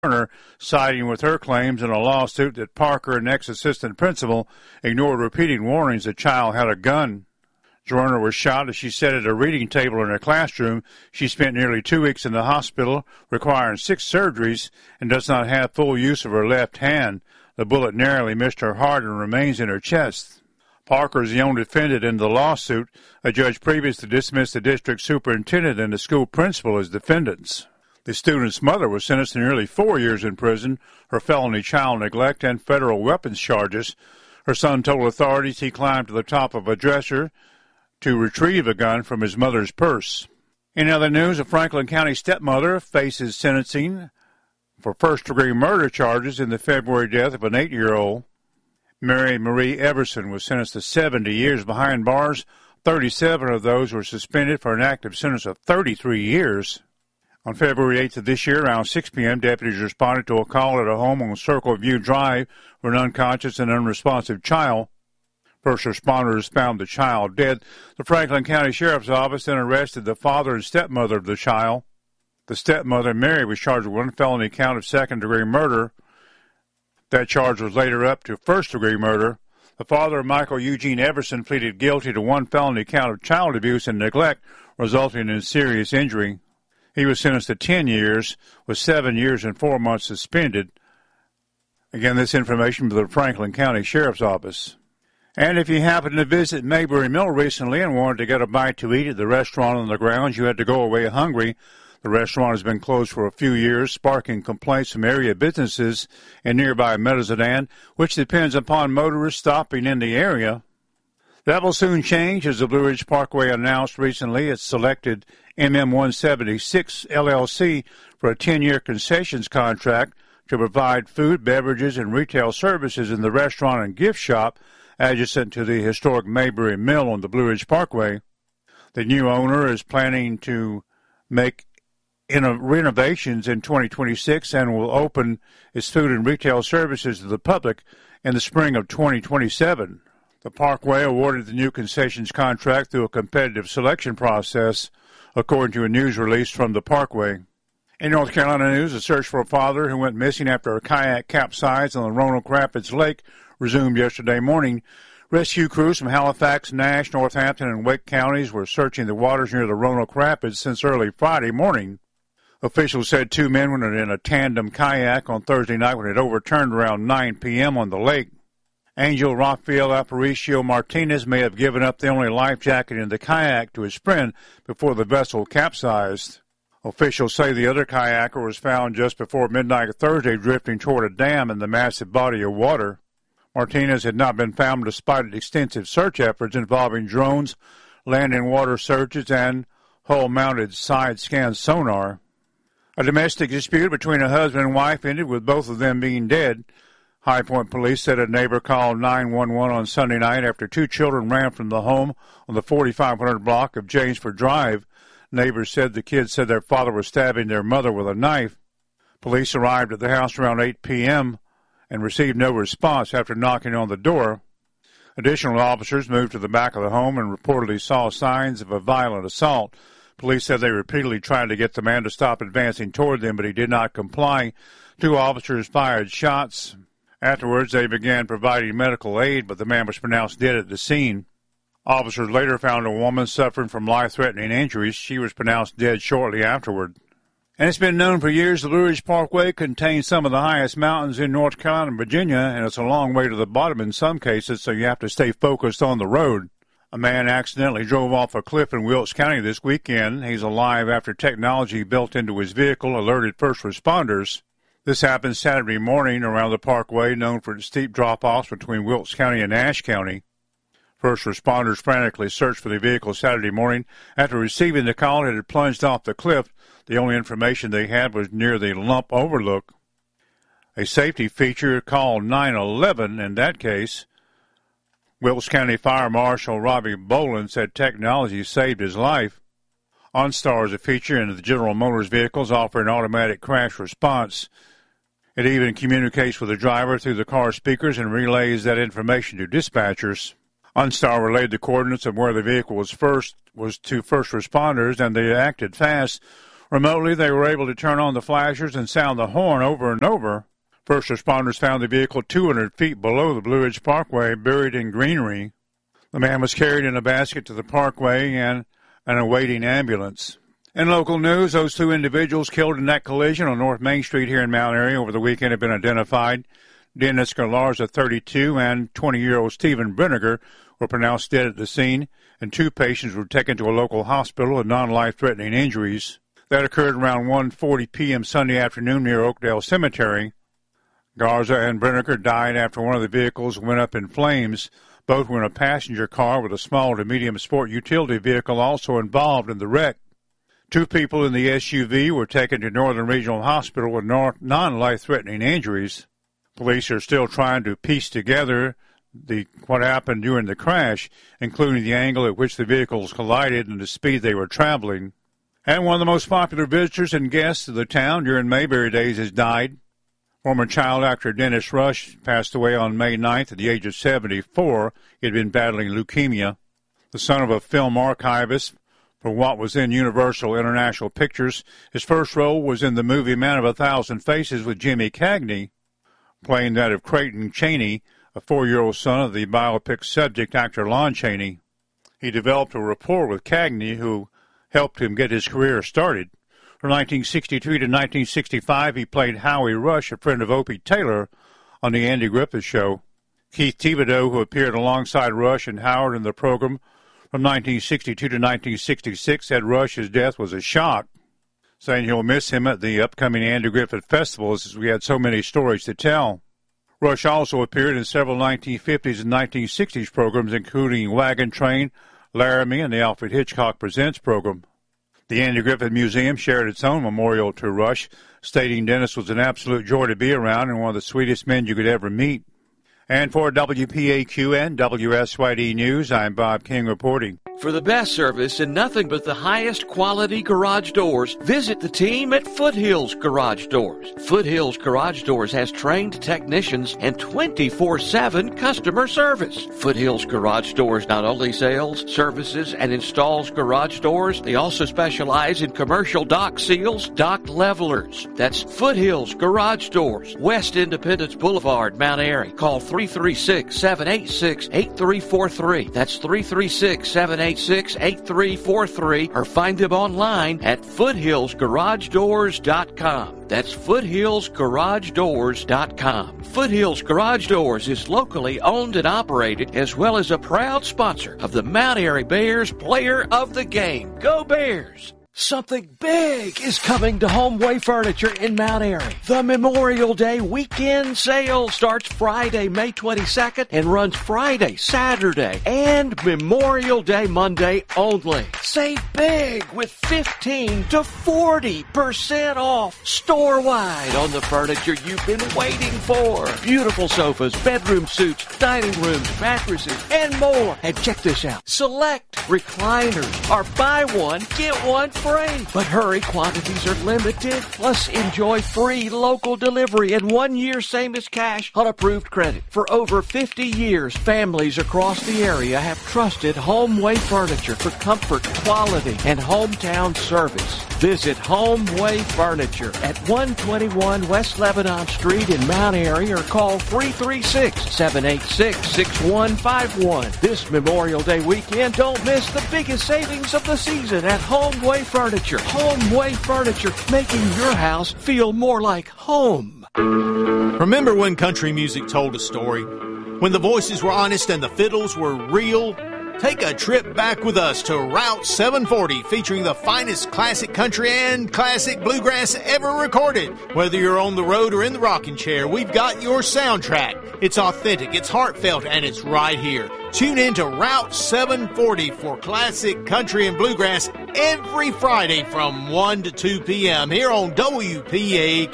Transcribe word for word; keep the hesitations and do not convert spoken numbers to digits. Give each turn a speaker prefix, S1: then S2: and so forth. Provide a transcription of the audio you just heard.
S1: Joyner, siding with her claims in a lawsuit that Parker, an ex-assistant principal, ignored repeating warnings the child had a gun. Joyner was shot as she sat at a reading table in her classroom. She spent nearly two weeks in the hospital, requiring six surgeries, and does not have full use of her left hand. The bullet narrowly missed her heart and remains in her chest. Parker is the only defendant in the lawsuit. A judge previously dismissed the district superintendent and the school principal as defendants. The student's mother was sentenced to nearly four years in prison, her felony child neglect and federal weapons charges. Her son told authorities he climbed to the top of a dresser to retrieve a gun from his mother's purse. In other news, a Franklin County stepmother faces sentencing for first-degree murder charges in the February death of an eight-year-old. Mary Marie Everson was sentenced to seventy years behind bars. thirty-seven of those were suspended for an active sentence of thirty-three years. On February eighth of this year, around six p.m., deputies responded to a call at a home on Circle View Drive for an unconscious and unresponsive child. First responders found the child dead. The Franklin County Sheriff's Office then arrested the father and stepmother of the child. The stepmother, Mary, was charged with one felony count of second-degree murder. That charge was later up to first-degree murder. The father, Michael Eugene Everson, pleaded guilty to one felony count of child abuse and neglect, resulting in serious injury. He was sentenced to ten years, with seven years and four months suspended. Again, this information from the Franklin County Sheriff's Office. And if you happened to visit Mayberry Mill recently and wanted to get a bite to eat at the restaurant on the grounds, you had to go away hungry. The restaurant has been closed for a few years, sparking complaints from area businesses in nearby Meadowsdan, which depends upon motorists stopping in the area. That will soon change, as the Blue Ridge Parkway announced recently it selected M M one seventy-six L L C for a ten-year concessions contract to provide food, beverages, and retail services in the restaurant and gift shop adjacent to the historic Mayberry Mill on the Blue Ridge Parkway. The new owner is planning to make renovations in twenty twenty-six and will open its food and retail services to the public in the spring of twenty twenty-seven. The Parkway awarded the new concessions contract through a competitive selection process, according to a news release from the Parkway. In North Carolina news, a search for a father who went missing after a kayak capsized on the Roanoke Rapids Lake resumed yesterday morning. Rescue crews from Halifax, Nash, Northampton, and Wake counties were searching the waters near the Roanoke Rapids since early Friday morning. Officials said two men were in a tandem kayak on Thursday night when it overturned around nine p.m. on the lake. Angel Rafael Aparicio Martinez may have given up the only life jacket in the kayak to his friend before the vessel capsized. Officials say the other kayaker was found just before midnight Thursday drifting toward a dam in the massive body of water. Martinez had not been found despite extensive search efforts involving drones, land and water searches, and hull-mounted side-scan sonar. A domestic dispute between a husband and wife ended with both of them being dead. High Point police said a neighbor called nine one one on Sunday night after two children ran from the home on the forty-five hundred block of Jamesford Drive. Neighbors said the kids said their father was stabbing their mother with a knife. Police arrived at the house around eight p.m. and received no response after knocking on the door. Additional officers moved to the back of the home and reportedly saw signs of a violent assault. Police said they repeatedly tried to get the man to stop advancing toward them, but he did not comply. Two officers fired shots. Afterwards, they began providing medical aid, but the man was pronounced dead at the scene. Officers later found a woman suffering from life-threatening injuries. She was pronounced dead shortly afterward. And it's been known for years the Blue Ridge Parkway contains some of the highest mountains in North Carolina and Virginia, and it's a long way to the bottom in some cases, so you have to stay focused on the road. A man accidentally drove off a cliff in Wilkes County this weekend. He's alive after technology built into his vehicle alerted first responders. This happened Saturday morning around the parkway, known for its steep drop-offs between Wilkes County and Ashe County. First responders frantically searched for the vehicle Saturday morning. After receiving the call, it had plunged off the cliff. The only information they had was near the lump overlook. A safety feature called nine eleven in that case. Wilkes County Fire Marshal Robbie Boland said technology saved his life. OnStar is a feature in the General Motors vehicles offering automatic crash response. It even communicates with the driver through the car speakers and relays that information to dispatchers. OnStar relayed the coordinates of where the vehicle was first was to first responders, and they acted fast. Remotely, they were able to turn on the flashers and sound the horn over and over. First responders found the vehicle two hundred feet below the Blue Ridge Parkway, buried in greenery. The man was carried in a basket to the parkway and an awaiting ambulance. In local news, those two individuals killed in that collision on North Main Street here in Mount Airy over the weekend have been identified. Dennis Galarza, thirty-two, and twenty-year-old Stephen Brinegar were pronounced dead at the scene, and two patients were taken to a local hospital with non-life-threatening injuries. That occurred around one forty p.m. Sunday afternoon near Oakdale Cemetery. Garza and Brinegar died after one of the vehicles went up in flames. Both were in a passenger car with a small to medium sport utility vehicle also involved in the wreck. Two people in the S U V were taken to Northern Regional Hospital with non-life-threatening injuries. Police are still trying to piece together the what happened during the crash, including the angle at which the vehicles collided and the speed they were traveling. And one of the most popular visitors and guests of the town during Mayberry Days has died. Former child actor Dennis Rush passed away on May ninth at the age of seventy-four. He had been battling leukemia. The son of a film archivist for what was then Universal International Pictures, his first role was in the movie Man of a Thousand Faces with Jimmy Cagney, playing that of Creighton Chaney, a four-year-old son of the biopic subject actor Lon Chaney. He developed a rapport with Cagney, who helped him get his career started. From nineteen sixty-three to nineteen sixty-five, he played Howie Rush, a friend of Opie Taylor, on The Andy Griffith Show. Keith Thibodeau, who appeared alongside Rush and Howard in the program from nineteen sixty-two to nineteen sixty-six, said Rush's death was a shock, saying he'll miss him at the upcoming Andy Griffith Festival as we had so many stories to tell. Rush also appeared in several nineteen fifties and nineteen sixties programs, including Wagon Train, Laramie, and the Alfred Hitchcock Presents program. The Andy Griffith Museum shared its own memorial to Rush, stating Dennis was an absolute joy to be around and one of the sweetest men you could ever meet. And for W P A Q and W S Y D News, I'm Bob King reporting.
S2: For the best service and nothing but the highest quality garage doors, visit the team at Foothills Garage Doors. Foothills Garage Doors has trained technicians and twenty-four seven customer service. Foothills Garage Doors not only sells, services, and installs garage doors, they also specialize in commercial dock seals, dock levelers. That's Foothills Garage Doors, West Independence Boulevard, Mount Airy. Call three three six, seven eight six, eight three four three. That's three three six, seven eight six, eight three four three, or find them online at foothills garage doors dot com. That's foothills garage doors dot com. Foothills Garage Doors is locally owned and operated, as well as a proud sponsor of the Mount Airy Bears Player of the Game. Go Bears! Something big is coming to Homeway Furniture in Mount Airy. The Memorial Day weekend sale starts Friday, May twenty-second and runs Friday, Saturday, and Memorial Day Monday only. Save big with fifteen to forty percent off store-wide on the furniture you've been waiting for. Beautiful sofas, bedroom suites, dining rooms, mattresses, and more. And check this out. Select recliners are buy one, get one free. But hurry, quantities are limited. Plus, enjoy free local delivery and one year same as cash on approved credit. For over fifty years, families across the area have trusted Homeway Furniture for comfort, quality, and hometown service. Visit Homeway Furniture at one twenty-one West Lebanon Street in Mount Airy, or call three three six, seven eight six, six one five one. This Memorial Day weekend, don't miss the biggest savings of the season at Homeway Furniture. Homeway Furniture, making your house feel more like home.
S3: Remember when country music told a story? When the voices were honest and the fiddles were real? Take a trip back with us to Route seven forty, featuring the finest classic country and classic bluegrass ever recorded. Whether you're on the road or in the rocking chair, we've got your soundtrack. It's authentic, it's heartfelt, and it's right here. Tune in to Route seven forty for classic country and bluegrass every Friday from one to two p.m. here on W P A